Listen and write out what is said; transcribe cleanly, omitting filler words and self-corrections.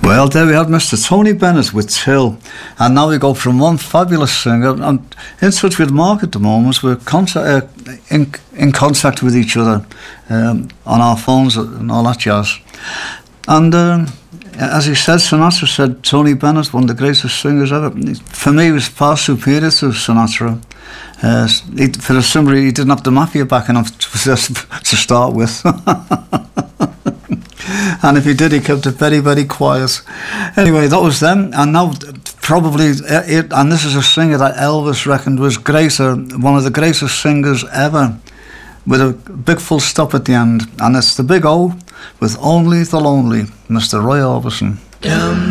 Well, there we had Mr. Tony Bennett with Till. And now we go from one fabulous singer. I'm in touch with Mark at the moment. We're in contact with each other on our phones and all that jazz. And as he said, Sinatra said Tony Bennett, one of the greatest singers ever. For me, he was far superior to Sinatra. For the simple reason, he didn't have the mafia backing him to start with. And if he did, he kept it very, very quiet. Anyway, that was them. And now, probably, and this is a singer that Elvis reckoned was greater, one of the greatest singers ever, with a big full stop at the end. And it's the Big O with Only the Lonely, Mr. Roy Orbison.